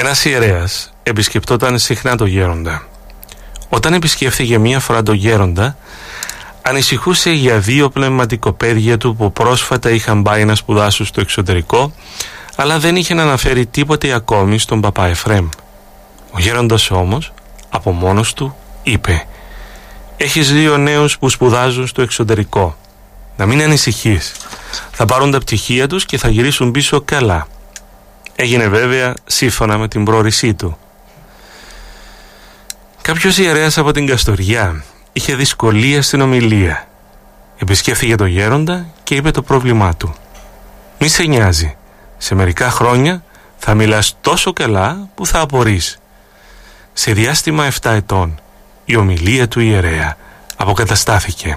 Ένας ιερέας επισκεπτόταν συχνά το γέροντα. Όταν επισκέφθηκε μία φορά το γέροντα, ανησυχούσε για 2 πνευματικοπαίδια του που πρόσφατα είχαν πάει να σπουδάσουν στο εξωτερικό, αλλά δεν είχε να αναφέρει τίποτε ακόμη στον παπά Εφραίμ. Ο γέροντας όμως, από μόνος του, είπε: «Έχεις 2 νέους που σπουδάζουν στο εξωτερικό. Να μην ανησυχείς. Θα πάρουν τα πτυχία τους και θα γυρίσουν πίσω καλά». Έγινε βέβαια σύμφωνα με την πρόορισή του. Κάποιος ιερέας από την Καστοριά είχε δυσκολία στην ομιλία. Επισκέφθηκε το γέροντα και είπε το πρόβλημά του. «Μη σε νοιάζει. Σε μερικά χρόνια θα μιλάς τόσο καλά που θα απορείς». Σε διάστημα 7 ετών η ομιλία του ιερέα αποκαταστάθηκε.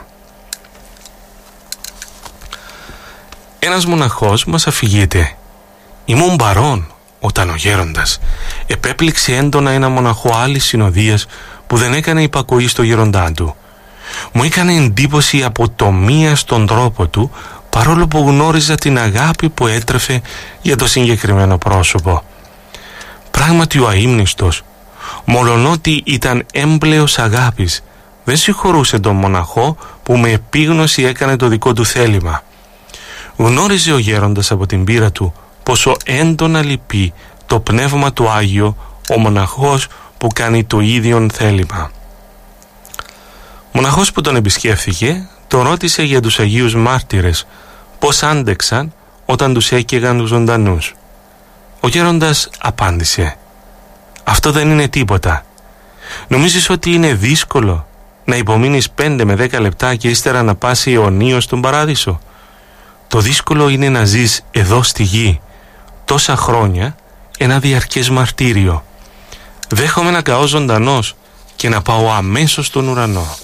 Ένας μοναχός μας αφηγείται: «Ήμουν παρών όταν ο γέροντας επέπληξε έντονα ένα μοναχό άλλης συνοδείας που δεν έκανε υπακοή στο γέροντά του. Μου έκανε εντύπωση η αποτομία στον τρόπο του, παρόλο που γνώριζα την αγάπη που έτρεφε για το συγκεκριμένο πρόσωπο. Πράγματι ο αείμνηστος, μολονότι ήταν έμπλεος αγάπης, δεν συγχωρούσε τον μοναχό που με επίγνωση έκανε το δικό του θέλημα. Γνώριζε ο γέροντας από την πείρα του πόσο έντονα λυπεί το πνεύμα του Άγιο ο μοναχός που κάνει το ίδιον θέλημα». Μοναχός που τον επισκέφθηκε τον ρώτησε για τους Αγίους Μάρτυρες, πώς άντεξαν όταν τους έκαιγαν τους ζωντανούς. Ο γέροντας απάντησε: «Αυτό δεν είναι τίποτα. Νομίζεις ότι είναι δύσκολο να υπομείνεις 5 με 10 λεπτά και ύστερα να πας αιωνίως στον παράδεισο? Το δύσκολο είναι να ζεις εδώ στη γη τόσα χρόνια ένα διαρκές μαρτύριο. Δέχομαι να καώ ζωντανός και να πάω αμέσως στον ουρανό».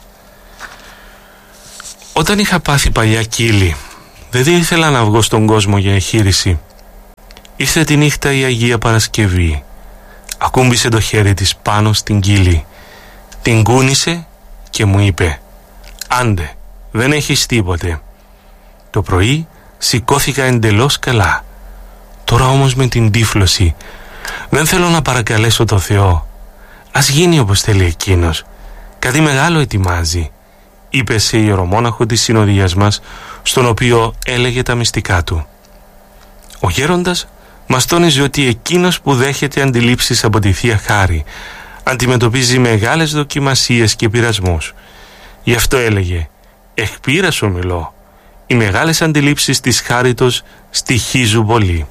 Όταν είχα πάθει παλιά κύλη, δεν ήθελα να βγω στον κόσμο για εγχείρηση. Ήρθε τη νύχτα η Αγία Παρασκευή. Ακούμπησε το χέρι της πάνω στην κύλη. Την κούνησε και μου είπε: «Άντε, δεν έχεις τίποτε». Το πρωί σηκώθηκα εντελώς καλά. Τώρα όμως με την τύφλωση δεν θέλω να παρακαλέσω το Θεό. Ας γίνει όπως θέλει εκείνος. Κάτι μεγάλο ετοιμάζει, είπε σε ιερομόναχο της συνοδείας μας, στον οποίο έλεγε τα μυστικά του. Ο γέροντας μας τόνιζε ότι εκείνος που δέχεται αντιλήψεις από τη Θεία Χάρη αντιμετωπίζει μεγάλες δοκιμασίες και πειρασμούς. Γι' αυτό έλεγε: «Εκ πείρας ομιλώ. Οι μεγάλες αντιλήψεις της χάριτος στοιχίζουν πολύ».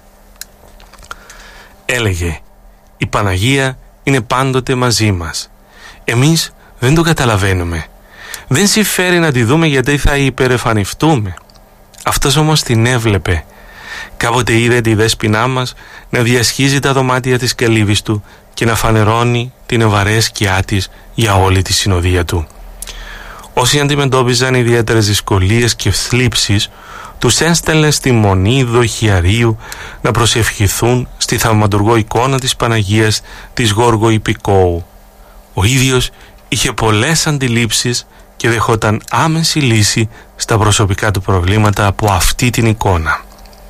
Έλεγε: «Η Παναγία είναι πάντοτε μαζί μας. Εμείς δεν το καταλαβαίνουμε. Δεν συμφέρει να τη δούμε γιατί θα υπερεφανιστούμε». Αυτός όμως την έβλεπε. Κάποτε είδε τη δέσποινά μας να διασχίζει τα δωμάτια της καλύβης του και να φανερώνει την ευαρέσκειά της για όλη τη συνοδεία του. Όσοι αντιμετώπιζαν ιδιαίτερες δυσκολίες και θλίψεις, τους έστελνε στη μονή δοχιαρίου να προσευχηθούν στη θαυματουργό εικόνα της Παναγίας της Γόργο Ιππικόου. Ο ίδιος είχε πολλές αντιλήψεις και δεχόταν άμεση λύση στα προσωπικά του προβλήματα από αυτή την εικόνα.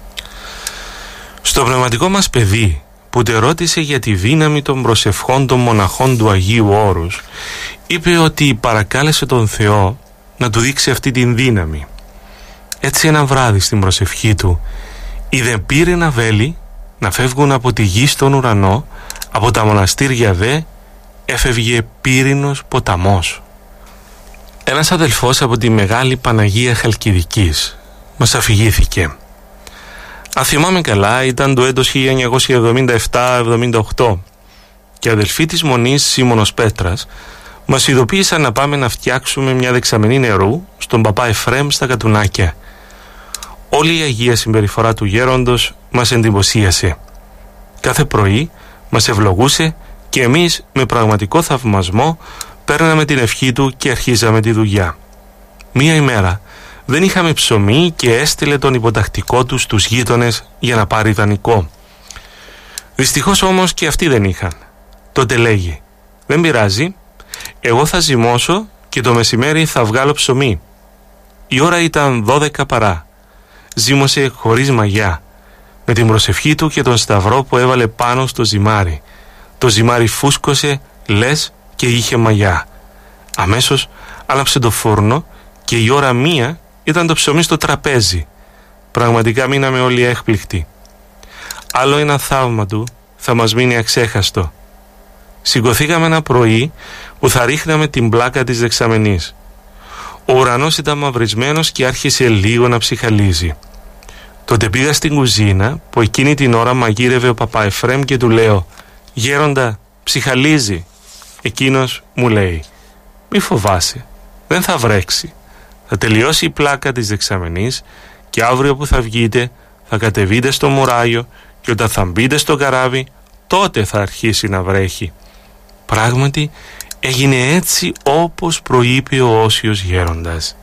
Στο πνευματικό μας παιδί που τε ρώτησε για τη δύναμη των προσευχών των μοναχών του Αγίου Όρους, είπε ότι παρακάλεσε τον Θεό να του δείξει αυτή την δύναμη. Έτσι ένα βράδυ στην προσευχή του είδε πύρινα βέλη να φεύγουν από τη γη στον ουρανό, από τα μοναστήρια δε έφευγε πύρινος ποταμός. Ένας αδελφός από τη Μεγάλη Παναγία Χαλκιδικής μας αφηγήθηκε. Αν θυμάμαι καλά, ήταν το έτος 1977-78 και αδελφοί της Μονής Σίμωνος Πέτρας μας ειδοποίησαν να πάμε να φτιάξουμε μια δεξαμενή νερού στον παπά Εφραίμ στα Κατουνάκια. Όλη η αγία συμπεριφορά του γέροντος μας εντυπωσίασε. Κάθε πρωί μας ευλογούσε και εμείς με πραγματικό θαυμασμό παίρναμε την ευχή του και αρχίζαμε τη δουλειά. Μία ημέρα δεν είχαμε ψωμί και έστειλε τον υποτακτικό του στους γείτονες για να πάρει δανεικό. Δυστυχώς όμως και αυτοί δεν είχαν. Τότε λέγει: «Δεν πειράζει, εγώ θα ζυμώσω και το μεσημέρι θα βγάλω ψωμί». Η ώρα ήταν 12 παρά. Ζύμωσε χωρίς μαγιά. με την προσευχή του και τον σταυρό που έβαλε πάνω στο ζυμάρι. Το ζυμάρι φούσκωσε, λες και είχε μαγιά. Αμέσως άναψε το φούρνο και η ώρα 1 ήταν το ψωμί στο τραπέζι. Πραγματικά μείναμε όλοι έκπληκτοι. Άλλο ένα θαύμα του θα μας μείνει αξέχαστο. Σηκωθήκαμε ένα πρωί που θα ρίχναμε την πλάκα της δεξαμενής. Ο ουρανός ήταν μαυρισμένος και άρχισε λίγο να ψυχαλίζει. Τότε πήγα στην κουζίνα που εκείνη την ώρα μαγείρευε ο παπά Εφραίμ και του λέω «Γέροντα, ψυχαλίζει». Εκείνος μου λέει «Μη φοβάσαι, δεν θα βρέξει. Θα τελειώσει η πλάκα της δεξαμενής και αύριο που θα βγείτε θα κατεβείτε στο μουράγιο και όταν θα μπείτε στο καράβι τότε θα αρχίσει να βρέχει». Πράγματι έγινε έτσι όπως προείπε ο όσιος γέροντας.